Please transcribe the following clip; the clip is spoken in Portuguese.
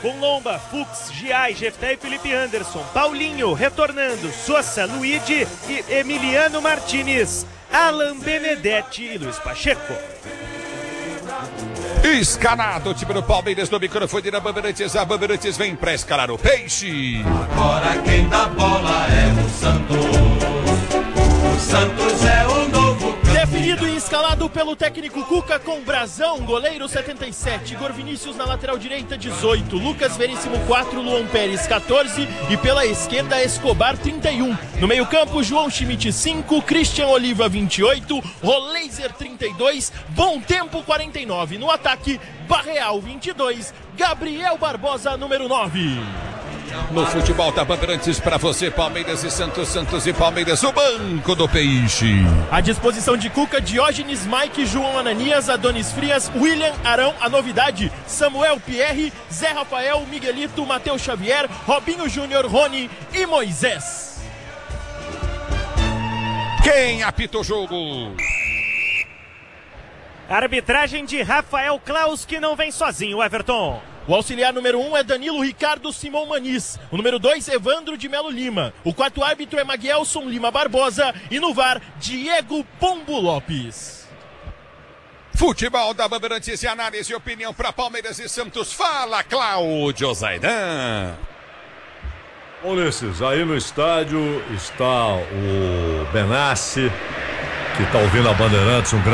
Com Lomba, Fux, Giai, Jefté e Felipe Anderson, Paulinho retornando, Sosa, Luigi e Emiliano Martinez, Alan Benedetti e Luiz Pacheco. Escalado o time do Palmeiras no microfone da Bandeirantes. A Bandeirantes vem pra escalar o Peixe. Agora quem dá bola é o Santos. O Santos é o novo campeão. Definido e escalado pelo técnico Cuca com Brazão, goleiro 77, Igor Vinícius na lateral direita 18, Lucas Veríssimo 4, Luan Pérez 14 e pela esquerda Escobar 31. No meio campo, João Schmidt 5, Christian Oliva 28, Roleiser 32, Bom Tempo 49. No ataque, Barreal 22, Gabriel Barbosa número 9. No futebol da Bandeirantes para você, Palmeiras e Santos, Santos e Palmeiras, o Banco do Peixe. À disposição de Cuca, Diógenes, Mike, João Ananias, Adonis Frias, William Arão, a novidade, Samuel Pierre, Zé Rafael, Miguelito, Matheus Xavier, Robinho Júnior, Rony e Moisés. Quem apita o jogo? Arbitragem de Rafael Claus, que não vem sozinho, Everton. O auxiliar número 1 é Danilo Ricardo Simão Maniz. O número 2, Evandro de Melo Lima. O quarto árbitro é Maguelson Lima Barbosa. E no VAR, Diego Pombo Lopes. Futebol da Bandeirantes e análise e opinião para Palmeiras e Santos. Fala, Cláudio Zaidan. Ulisses, aí no estádio está o Benassi, que está ouvindo a Bandeirantes, um grande